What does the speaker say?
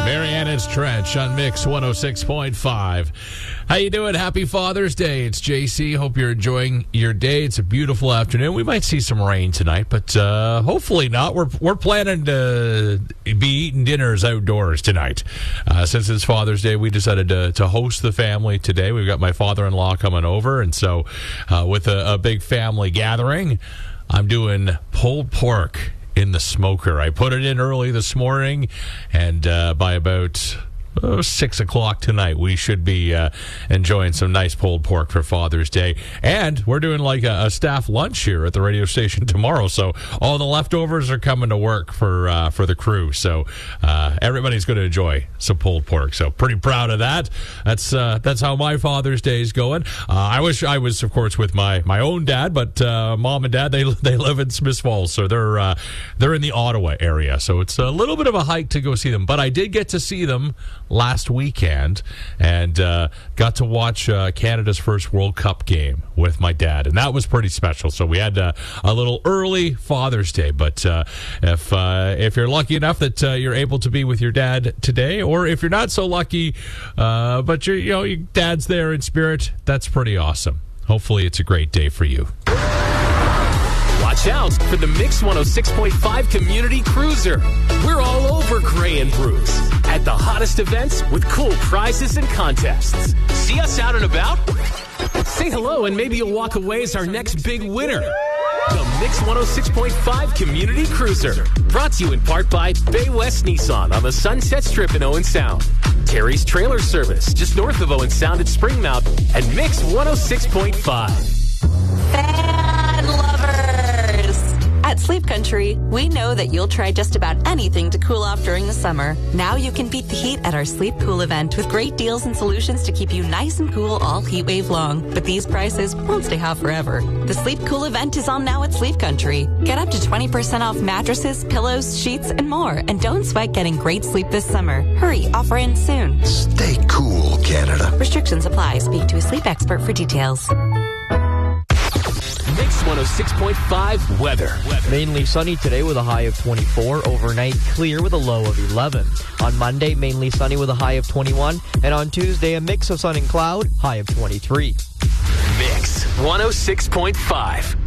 Mariana's Trench on Mix 106.5. How you doing? Happy Father's Day. It's JC. Hope you're enjoying your day. It's a beautiful afternoon. We might see some rain tonight, but hopefully not. We're planning to be eating dinners outdoors tonight. Since it's Father's Day, we decided to host the family today. We've got my father-in-law coming over, and so with a big family gathering, I'm doing pulled pork in the smoker. I put it in early this morning, and by about 6 o'clock tonight, we should be enjoying some nice pulled pork for Father's Day. And we're doing like a staff lunch here at the radio station tomorrow, so all the leftovers are coming to work for the crew. So everybody's going to enjoy some pulled pork. So pretty proud of that. That's how my Father's Day is going. I wish I was, of course, with my own dad, but mom and dad, they live in Smiths Falls, so they're in the Ottawa area. So it's a little bit of a hike to go see them. But I did get to see them last weekend and got to watch Canada's first World Cup game with my dad, and that was pretty special. So we had a little early Father's Day, but if you're lucky enough that you're able to be with your dad today, or if you're not so lucky but your dad's there in spirit, that's pretty awesome. Hopefully it's a great day for you. Watch out for the Mix 106.5 Community Cruiser. We're all over Grey and Bruce at the hottest events with cool prizes and contests. See us out and about? Say hello and maybe you'll walk away as our next big winner. The Mix 106.5 Community Cruiser. Brought to you in part by Bay West Nissan on the Sunset Strip in Owen Sound. Terry's Trailer Service just north of Owen Sound at Springmount. And Mix 106.5. Fan lovers! At Sleep Country, we know that you'll try just about anything to cool off during the summer. Now you can beat the heat at our Sleep Cool event with great deals and solutions to keep you nice and cool all heat wave long. But these prices won't stay hot forever. The Sleep Cool event is on now at Sleep Country. Get up to 20% off mattresses, pillows, sheets, and more. And don't sweat getting great sleep this summer. Hurry, offer ends soon. Stay cool, Canada. Restrictions apply. Speak to a sleep expert for details. Mix 106.5 weather. Mainly sunny today with a high of 24. Overnight clear with a low of 11. On Monday, mainly sunny with a high of 21. And on Tuesday, a mix of sun and cloud, high of 23. Mix 106.5.